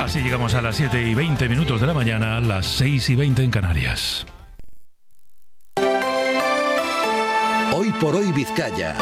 Así llegamos a las 7:20 de la mañana, las 6:20 en Canarias. Hoy por hoy Vizcaya.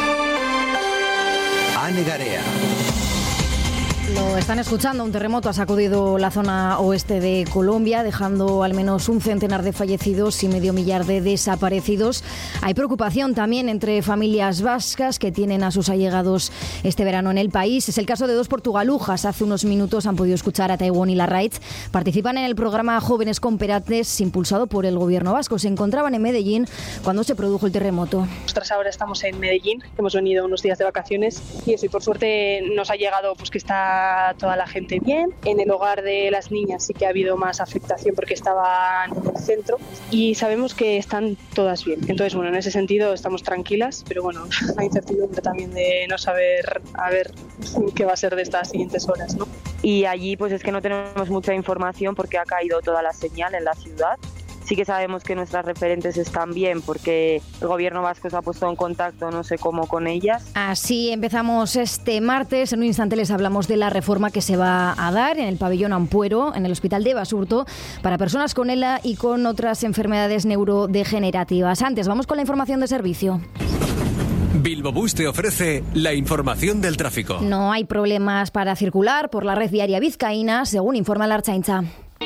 Ane Garea. Lo están escuchando, un terremoto ha sacudido la zona oeste de Colombia, dejando al menos un centenar de fallecidos y medio millar de desaparecidos. Hay preocupación también entre familias vascas que tienen a sus allegados este verano en el país. Es el caso de dos portugalujas. Hace unos minutos han podido escuchar a Taiwán y Larraitz. Participan en el programa Jóvenes Cooperantes, impulsado por el gobierno vasco. Se encontraban en Medellín cuando se produjo el terremoto. Nosotras ahora estamos en Medellín, hemos venido unos días de vacaciones y eso, y por suerte nos ha llegado pues que está toda la gente bien. En el hogar de las niñas sí que ha habido más afectación porque estaban en el centro y sabemos que están todas bien. Entonces, bueno, en ese sentido estamos tranquilas, pero bueno, la incertidumbre también de no saber a ver qué va a ser de estas siguientes horas, ¿no? Y allí pues es que no tenemos mucha información porque ha caído toda la señal en la ciudad. Sí que sabemos que nuestras referentes están bien porque el gobierno vasco se ha puesto en contacto, no sé cómo, con ellas. Así empezamos este martes. En un instante les hablamos de la reforma que se va a dar en el pabellón Ampuero, en el hospital de Basurto, para personas con ELA y con otras enfermedades neurodegenerativas. Antes, vamos con la información de servicio. Bilbo Bus te ofrece la información del tráfico. No hay problemas para circular por la red viaria vizcaína, según informa la Ertzaintza.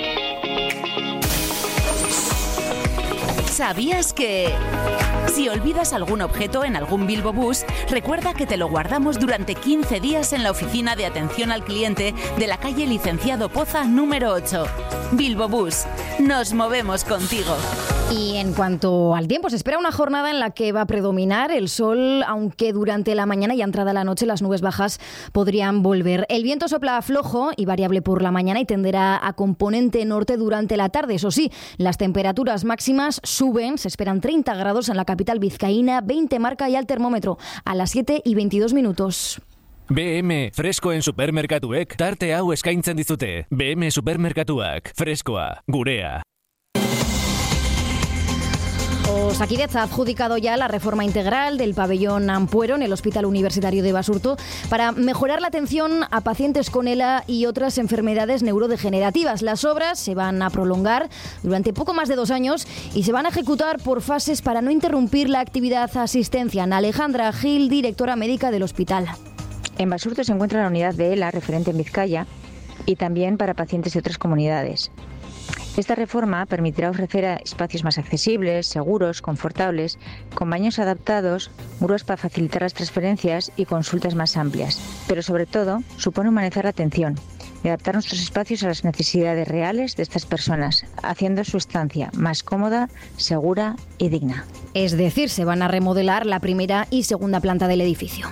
¿Sabías que si olvidas algún objeto en algún Bilbo Bus, recuerda que te lo guardamos durante 15 días en la oficina de atención al cliente de la calle Licenciado Poza número 8? Bilbo Bus, nos movemos contigo. Y en cuanto al tiempo, se espera una jornada en la que va a predominar el sol, aunque durante la mañana y entrada la noche las nubes bajas podrían volver. El viento sopla flojo y variable por la mañana y tenderá a componente norte durante la tarde. Eso sí, las temperaturas máximas suben, se esperan 30 grados en la capital vizcaína, 20 marca ya el termómetro a las 7:22. BM fresko en supermerkatuek tarte hau eskaintzen dizute. BM supermerkatuak, freskoa, gurea. Osakidetza ha adjudicado ya la reforma integral del pabellón Ampuero en el Hospital Universitario de Basurto para mejorar la atención a pacientes con ELA y otras enfermedades neurodegenerativas. Las obras se van a prolongar durante poco más de 2 años y se van a ejecutar por fases para no interrumpir la actividad asistencial. Alejandra Gil, directora médica del hospital. En Basurto se encuentra la unidad de ELA referente en Vizcaya y también para pacientes de otras comunidades. Esta reforma permitirá ofrecer espacios más accesibles, seguros, confortables, con baños adaptados, muros para facilitar las transferencias y consultas más amplias. Pero sobre todo, supone humanizar la atención y adaptar nuestros espacios a las necesidades reales de estas personas, haciendo su estancia más cómoda, segura y digna. Es decir, se van a remodelar la primera y segunda planta del edificio.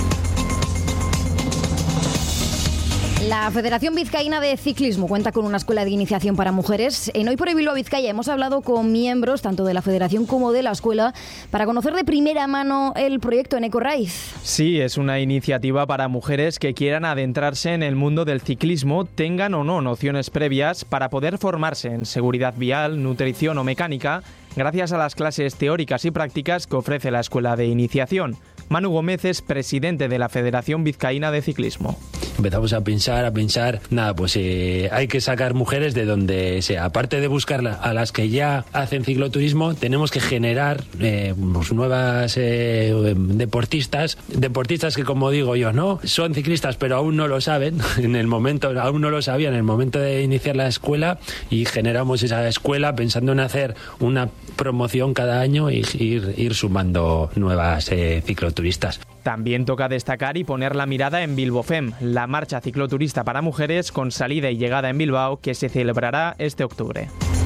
La Federación Vizcaína de Ciclismo cuenta con una escuela de iniciación para mujeres. En Hoy por Hoy Bilbao Vizcaya hemos hablado con miembros tanto de la Federación como de la escuela para conocer de primera mano el proyecto en Ecorraiz. Sí, es una iniciativa para mujeres que quieran adentrarse en el mundo del ciclismo, tengan o no nociones previas para poder formarse en seguridad vial, nutrición o mecánica, gracias a las clases teóricas y prácticas que ofrece la escuela de iniciación. Manu Gómez es presidente de la Federación Vizcaína de Ciclismo. Empezamos a pensar, nada, pues hay que sacar mujeres de donde sea. Aparte de buscar a las que ya hacen cicloturismo, tenemos que generar pues nuevas deportistas que, como digo yo, no son ciclistas, pero aún no lo saben. Aún no lo sabían en el momento de iniciar la escuela, y generamos esa escuela pensando en hacer una promoción cada año y ir sumando nuevas cicloturistas. También toca destacar y poner la mirada en Bilbofem, la marcha cicloturista para mujeres con salida y llegada en Bilbao, que se celebrará este octubre.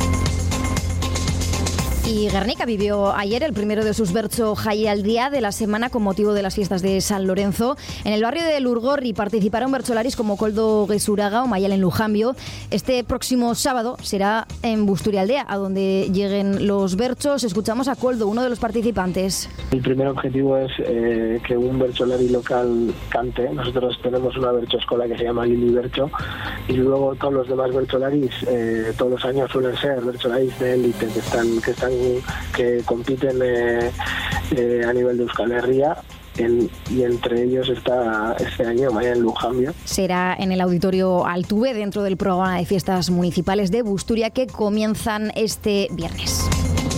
Y Guernica vivió ayer el primero de sus Bertso Jaialdia de la semana con motivo de las fiestas de San Lorenzo. En el barrio de Lurgorri participaron bertsolaris como Koldo Gezuraga o Mayalen Lujambio. Este próximo sábado será en Busturialdea, a donde lleguen los bertsos. Escuchamos a Koldo, uno de los participantes. El primer objetivo es que un bertsolari local cante. Nosotros tenemos una bertsoescola que se llama Lili Bertso, y luego todos los demás bertsolaris todos los años suelen ser bertsolaris de élite que compiten a nivel de Euskal Herria, y entre ellos está este año Mañana en Lujambio. Será en el Auditorio Altuve, dentro del programa de fiestas municipales de Busturia, que comienzan este viernes.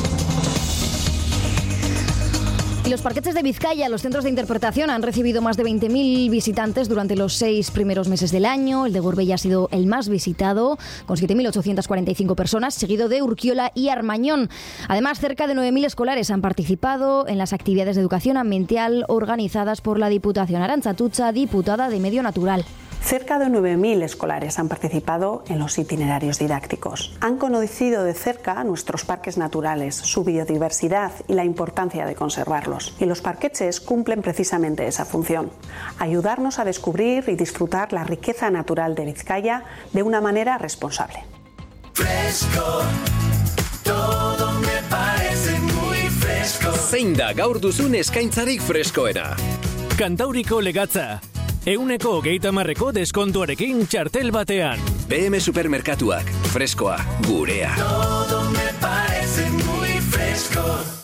Y los parquetes de Vizcaya, los centros de interpretación, han recibido más de 20.000 visitantes durante los 6 primeros meses del año. El de Gorbella ha sido el más visitado, con 7.845 personas, seguido de Urquiola y Armañón. Además, cerca de 9.000 escolares han participado en las actividades de educación ambiental organizadas por la Diputación. Arantxa Tucha, diputada de Medio Natural. Cerca de 9.000 escolares han participado en los itinerarios didácticos. Han conocido de cerca nuestros parques naturales, su biodiversidad y la importancia de conservarlos. Y los parqueches cumplen precisamente esa función: ayudarnos a descubrir y disfrutar la riqueza natural de Vizcaya de una manera responsable. Fresco, todo me parece muy fresco. Zein da gaur duzun eskaintzarik freskoena? Kantauriko legatza. 130% deskontuarekin txartel batean. BM Supermerkatuak, freskoa, gurea. Todo me parece muy fresco.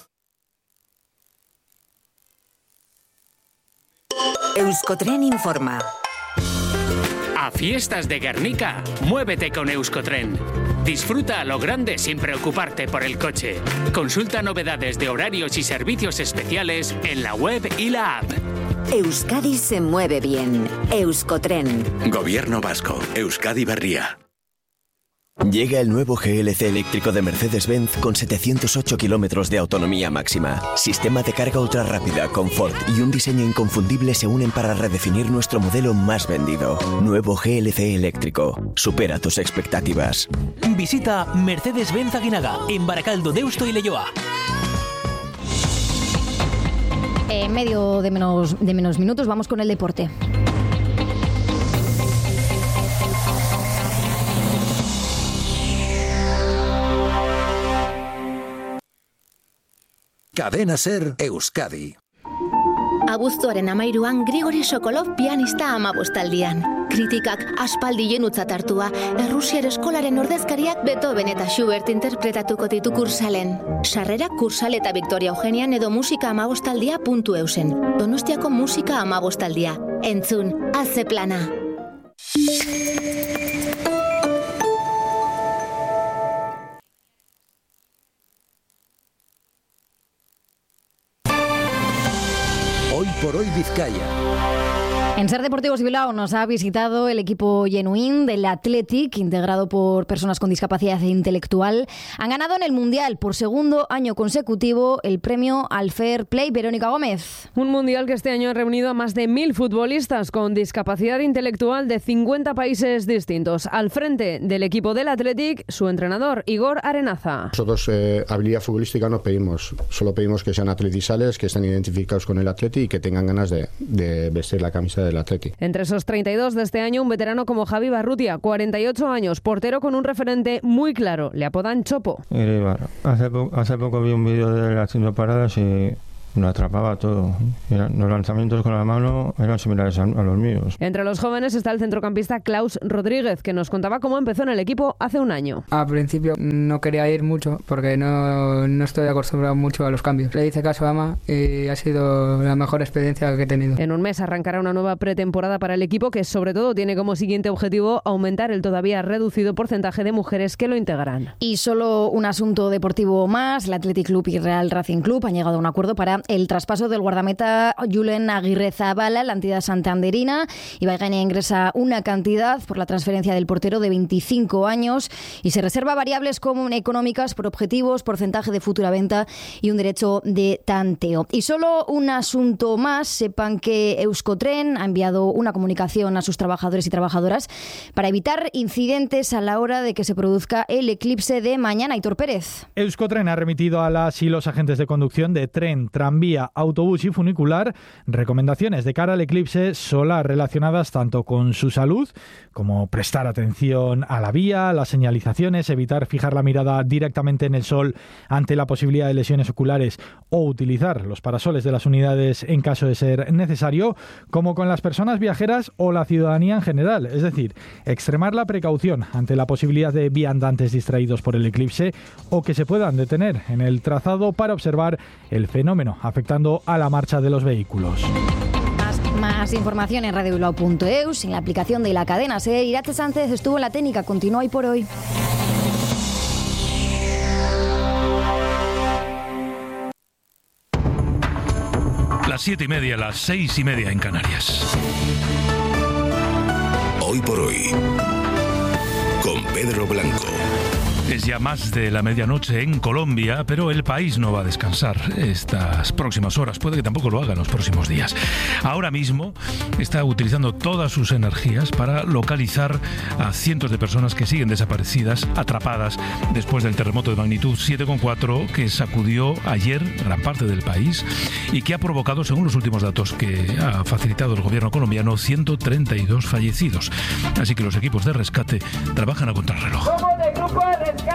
Euskotren informa. A fiestas de Guernica, muévete con Euskotren. Disfruta a lo grande sin preocuparte por el coche. Consulta novedades de horarios y servicios especiales en la web y la app. Euskadi se mueve bien. Euskotren. Gobierno Vasco. Euskadi Berria. Llega el nuevo GLC eléctrico de Mercedes-Benz con 708 kilómetros de autonomía máxima. Sistema de carga ultra rápida, confort y un diseño inconfundible se unen para redefinir nuestro modelo más vendido. Nuevo GLC eléctrico. Supera tus expectativas. Visita Mercedes-Benz Aguinaga en Barakaldo, Deusto y Leioa. En medio de menos minutos vamos con el deporte. Cadena Ser Euskadi. Abuztuaren 13an Grigori Sokolov pianista 15aldian. Kritikak aspaldien utzat hartua, Errusiar eskolaren ordezkariak Beethoven eta Schubert interpretatuko ditu kursalen. Sarrera kursal eta Victoria Eugenian edo musika 15aldia.eusen. Donostiako musika 15aldia. Entzun, haze plana. Hoy por hoy Vizcaya. En Ser Deportivos Bilbao nos ha visitado el equipo genuín del Athletic, integrado por personas con discapacidad intelectual. Han ganado en el Mundial por segundo año consecutivo el premio al Fair Play. Verónica Gómez. Un Mundial que este año ha reunido a más de 1.000 futbolistas con discapacidad intelectual de 50 países distintos. Al frente del equipo del Athletic, su entrenador, Igor Arenaza. Nosotros habilidad futbolística no pedimos, solo pedimos que sean atletizales, que estén identificados con el Athletic y que tengan ganas de vestir la camisa del Athletic. Entre esos 32 de este año, un veterano como Javi Barrutia, 48 años, portero con un referente muy claro. Le apodan Chopo. Hace poco vi un vídeo de él haciendo paradas y lo atrapaba todo. Los lanzamientos con la mano eran similares a los míos. Entre los jóvenes está el centrocampista Klaus Rodríguez, que nos contaba cómo empezó en el equipo hace un año. Al principio no quería ir mucho porque no estoy acostumbrado mucho a los cambios. Le hice caso a Ama y ha sido la mejor experiencia que he tenido. En un mes arrancará una nueva pretemporada para el equipo que sobre todo tiene como siguiente objetivo aumentar el todavía reducido porcentaje de mujeres que lo integran. Y solo un asunto deportivo más. El Athletic Club y Real Racing Club han llegado a un acuerdo para el traspaso del guardameta Julen Aguirrezabala, la entidad santanderina. Ibaigane ingresa una cantidad por la transferencia del portero de 25 años y se reserva variables económicas por objetivos, porcentaje de futura venta y un derecho de tanteo. Y solo un asunto más. Sepan que Euskotren ha enviado una comunicación a sus trabajadores y trabajadoras para evitar incidentes a la hora de que se produzca el eclipse de mañana. Aitor Pérez. Euskotren ha remitido a las y los agentes de conducción de tren, tranvía, autobús y funicular recomendaciones de cara al eclipse solar relacionadas tanto con su salud como prestar atención a la vía, las señalizaciones, evitar fijar la mirada directamente en el sol ante la posibilidad de lesiones oculares o utilizar los parasoles de las unidades en caso de ser necesario, como con las personas viajeras o la ciudadanía en general, es decir, extremar la precaución ante la posibilidad de viandantes distraídos por el eclipse o que se puedan detener en el trazado para observar el fenómeno afectando a la marcha de los vehículos. Más información en radiobilbao.eus, en la aplicación de la cadena SER. Irache Sánchez estuvo en la técnica, continúa hoy por hoy. Las 7:30, las 6:30 en Canarias. Hoy por hoy, con Pedro Blanco. Es ya más de la medianoche en Colombia, pero el país no va a descansar estas próximas horas. Puede que tampoco lo haga en los próximos días. Ahora mismo está utilizando todas sus energías para localizar a cientos de personas que siguen desaparecidas, atrapadas después del terremoto de magnitud 7,4 que sacudió ayer gran parte del país y que ha provocado, según los últimos datos que ha facilitado el gobierno colombiano, 132 fallecidos. Así que los equipos de rescate trabajan a contrarreloj. Somos del grupo de rescate.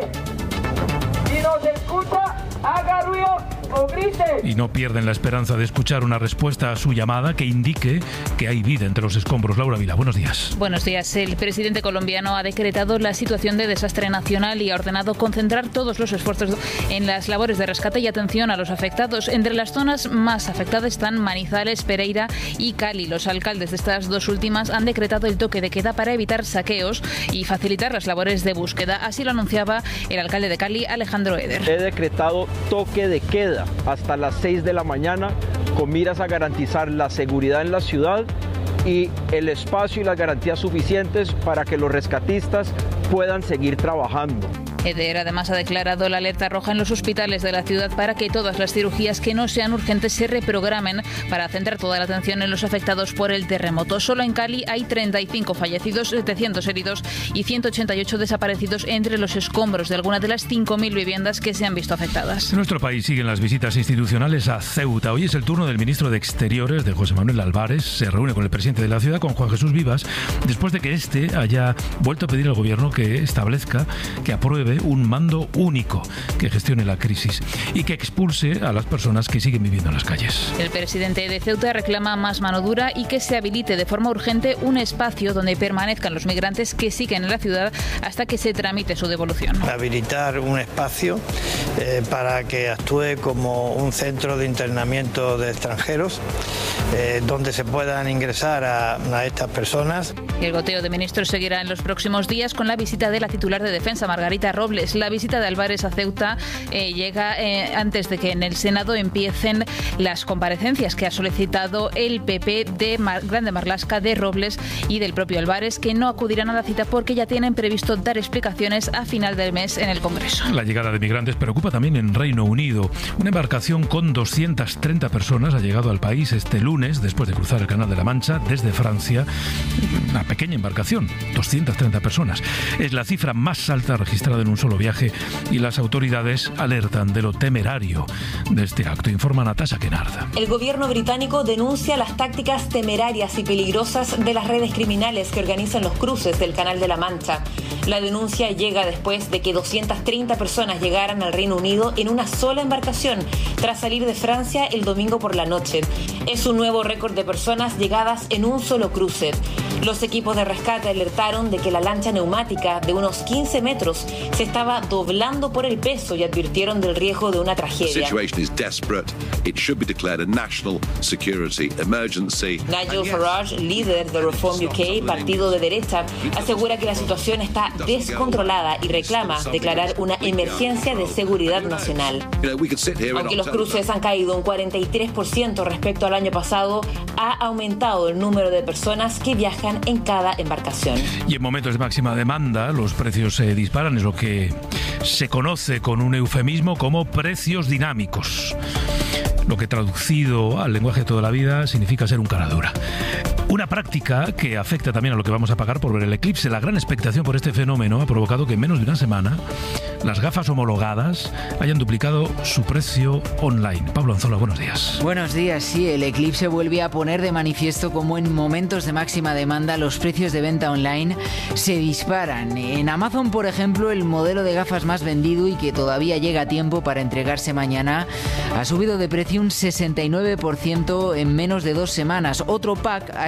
Si nos escucha, haga ruido o grite. Y no pierden la esperanza de escuchar una respuesta a su llamada que indique que hay vida entre los escombros. Laura Vila, buenos días. Buenos días. El presidente colombiano ha decretado la situación de desastre nacional y ha ordenado concentrar todos los esfuerzos en las labores de rescate y atención a los afectados. Entre las zonas más afectadas están Manizales, Pereira y Cali. Los alcaldes de estas dos últimas han decretado el toque de queda para evitar saqueos y facilitar las labores de búsqueda. Así lo anunciaba el alcalde de Cali, Alejandro Eder. He decretado toque de queda hasta las 6 de la mañana con miras a garantizar la seguridad en la ciudad y el espacio y las garantías suficientes para que los rescatistas puedan seguir trabajando. Eder además ha declarado la alerta roja en los hospitales de la ciudad para que todas las cirugías que no sean urgentes se reprogramen para centrar toda la atención en los afectados por el terremoto. Solo en Cali hay 35 fallecidos, 700 heridos y 188 desaparecidos entre los escombros de algunas de las 5.000 viviendas que se han visto afectadas. En nuestro país siguen las visitas institucionales a Ceuta. Hoy es el turno del ministro de Exteriores, de José Manuel Álvarez. Se reúne con el presidente de la ciudad, con Juan Jesús Vivas, después de que este haya vuelto a pedir al gobierno que establezca, que apruebe un mando único que gestione la crisis y que expulse a las personas que siguen viviendo en las calles. El presidente de Ceuta reclama más mano dura y que se habilite de forma urgente un espacio donde permanezcan los migrantes que siguen en la ciudad hasta que se tramite su devolución. Habilitar un espacio para que actúe como un centro de internamiento de extranjeros donde se puedan ingresar a estas personas. El goteo de ministros seguirá en los próximos días con la visita de la titular de Defensa, Margarita Robles. La visita de Álvarez a Ceuta llega antes de que en el Senado empiecen las comparecencias que ha solicitado el PP de Grande Marlaska, de Robles y del propio Álvarez, que no acudirán a la cita porque ya tienen previsto dar explicaciones a final del mes en el Congreso. La llegada de migrantes preocupa también en Reino Unido. Una embarcación con 230 personas ha llegado al país este lunes después de cruzar el Canal de la Mancha desde Francia. Una pequeña embarcación, 230 personas. Es la cifra más alta registrada en un solo viaje y las autoridades alertan de lo temerario de este acto. Informa Natasha Kenarda. El gobierno británico denuncia las tácticas temerarias y peligrosas de las redes criminales que organizan los cruces del Canal de la Mancha. La denuncia llega después de que 230 personas llegaran al Reino Unido en una sola embarcación tras salir de Francia el domingo por la noche. Es un nuevo récord de personas llegadas en un solo cruce. Los equipos de rescate alertaron de que la lancha neumática de unos 15 metros se estaba doblando por el peso y advirtieron del riesgo de una tragedia. Nigel Farage, líder de Reform UK, partido de derecha, asegura que la situación está descontrolada y reclama declarar una emergencia de seguridad nacional. Aunque los cruces han caído un 43% respecto al año pasado, ha aumentado el número de personas que viajan en cada embarcación. Y en momentos de máxima demanda, los precios se disparan. Es lo que se conoce con un eufemismo como precios dinámicos. Lo que traducido al lenguaje de toda la vida significa ser un cara dura. Una práctica que afecta también a lo que vamos a pagar por ver el eclipse. La gran expectación por este fenómeno ha provocado que en menos de una semana las gafas homologadas hayan duplicado su precio online. Pablo Anzola, buenos días. Buenos días, sí, el eclipse vuelve a poner de manifiesto cómo en momentos de máxima demanda los precios de venta online se disparan. En Amazon, por ejemplo, el modelo de gafas más vendido y que todavía llega a tiempo para entregarse mañana ha subido de precio un 69% en menos de 2 semanas. Otro pack ha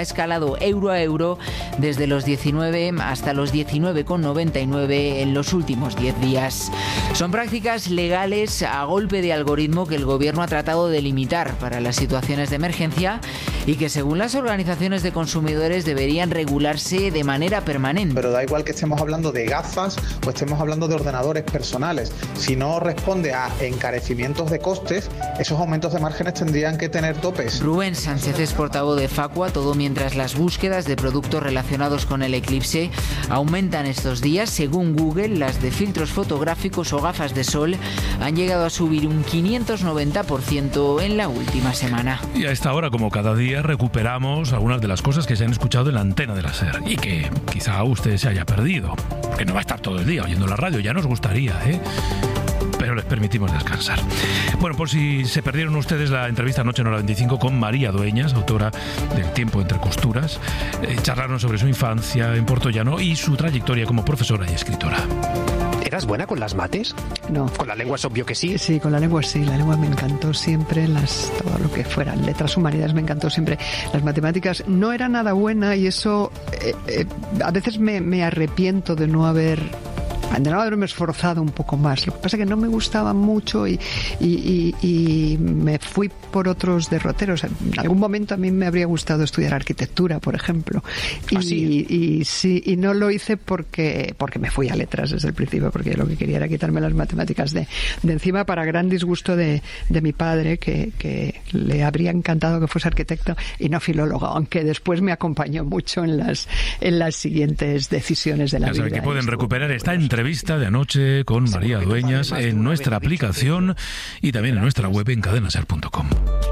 escalado euro a euro desde los 19 hasta los 19,99 en los últimos 10 días. Son prácticas legales a golpe de algoritmo que el Gobierno ha tratado de limitar para las situaciones de emergencia y que, según las organizaciones de consumidores, deberían regularse de manera permanente. Pero da igual que estemos hablando de gafas o estemos hablando de ordenadores personales. Si no responde a encarecimientos de costes, esos aumentos de márgenes tendrían que tener topes. Rubén Sánchez es portavoz de Facua, todo mientras las búsquedas de productos relacionados con el eclipse aumentan estos días. Según Google, las de filtros fotográficos o gafas de sol han llegado a subir un 590% en la última semana. Y a esta hora, como cada día, recuperamos algunas de las cosas que se han escuchado en la antena de la SER y que quizá usted se haya perdido, porque no va a estar todo el día oyendo la radio, ya nos gustaría, pero les permitimos descansar. Bueno, por si se perdieron ustedes la entrevista anoche en Hora 25 con María Dueñas, autora del Tiempo entre costuras, charlaron sobre su infancia en Puertollano y su trayectoria como profesora y escritora. ¿Eras buena con las mates? No. ¿Con la lengua es obvio que sí? Sí, con la lengua sí. La lengua me encantó siempre, todo lo que fueran letras, humanidades me encantó siempre. Las matemáticas no era nada buena y eso a veces me arrepiento de no haberme esforzado un poco más. Lo que pasa es que no me gustaba mucho y me fui por otros derroteros. En algún momento a mí me habría gustado estudiar arquitectura, por ejemplo. Y no lo hice porque me fui a letras desde el principio, porque lo que quería era quitarme las matemáticas de encima, para gran disgusto de mi padre, que le habría encantado que fuese arquitecto y no filólogo, aunque después me acompañó mucho en las siguientes decisiones de la vida. Ya saben que pueden recuperar esta entrevista de anoche con María Dueñas en nuestra aplicación y también en nuestra web en cadenaser.com.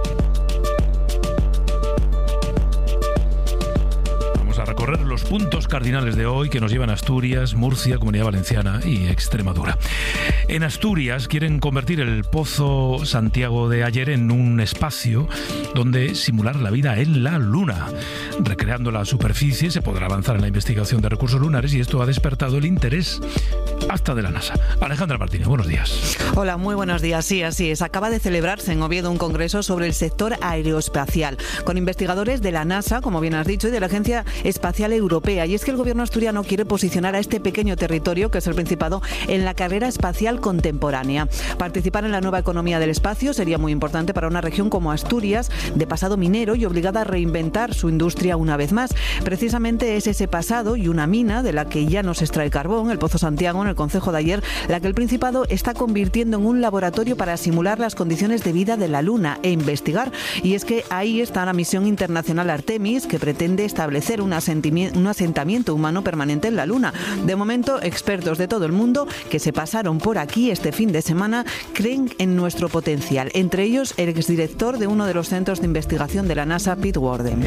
Vamos a recorrer los puntos cardinales de hoy que nos llevan a Asturias, Murcia, Comunidad Valenciana y Extremadura. En Asturias quieren convertir el Pozo Santiago de ayer en un espacio donde simular la vida en la Luna. Recreando la superficie se podrá avanzar en la investigación de recursos lunares y esto ha despertado el interés hasta de la NASA. Alejandra Martínez, buenos días. Hola, muy buenos días. Sí, así es. Acaba de celebrarse en Oviedo un congreso sobre el sector aeroespacial, con investigadores de la NASA, como bien has dicho, y de la Agencia Espacial Europea. Y es que el gobierno asturiano quiere posicionar a este pequeño territorio, que es el Principado, en la carrera espacial contemporánea. Participar en la nueva economía del espacio sería muy importante para una región como Asturias, de pasado minero y obligada a reinventar su industria una vez más. Precisamente es ese pasado y una mina de la que ya no se extrae carbón, el Pozo Santiago, en el concejo de Ayer, la que el Principado está convirtiendo en un laboratorio para simular las condiciones de vida de la Luna e investigar. Y es que ahí está la misión internacional Artemis, que pretende establecer un asentamiento humano permanente en la Luna. De momento, expertos de todo el mundo que se pasaron por aquí este fin de semana creen en nuestro potencial. Entre ellos, el exdirector de uno de los centros de investigación de la NASA, Pete Worden.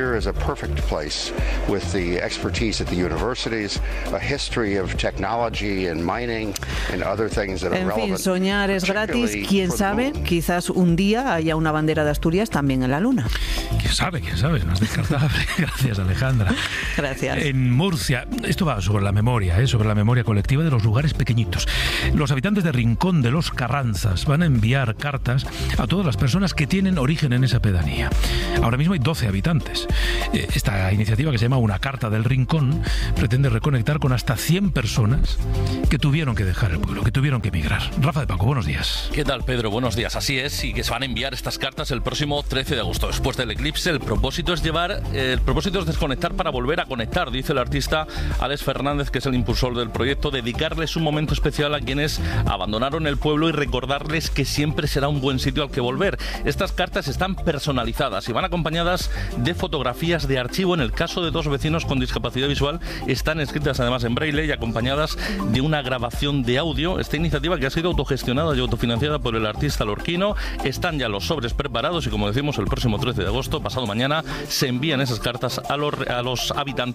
En fin, soñar es gratis. Quién sabe, quizás un día haya una bandera de Asturias también en la Luna. Quién sabe, no es descartable. Gracias, Alejandra. Gracias. En Murcia, esto va sobre la memoria, sobre la memoria colectiva de los lugares pequeñitos. Los habitantes de Rincón de los Carranzas van a enviar cartas a todas las personas que tienen origen en esa pedanía. Ahora mismo hay 12 habitantes. Esta iniciativa, que se llama Una Carta del Rincón, pretende reconectar con hasta 100 personas que tuvieron que dejar el pueblo, que tuvieron que emigrar. Rafa de Paco, buenos días. ¿Qué tal, Pedro? Buenos días. Así es, y que se van a enviar estas cartas el próximo 13 de agosto, después del eclipse. El propósito es desconectar para volver a conectar, dice el artista Alex Fernández, que es el impulsor del proyecto, dedicarles un momento especial a quienes abandonaron el pueblo y recordarles que siempre será un buen sitio al que volver. Estas cartas están personalizadas y van acompañadas de fotografías de archivo. En el caso de 2 vecinos con discapacidad visual, están escritas además en braille y acompañadas de una grabación de audio. Esta iniciativa, que ha sido autogestionada y autofinanciada por el artista lorquino, están ya los sobres preparados y, como decimos, el próximo 13 de agosto, pasado mañana, se envían esas cartas a los habitantes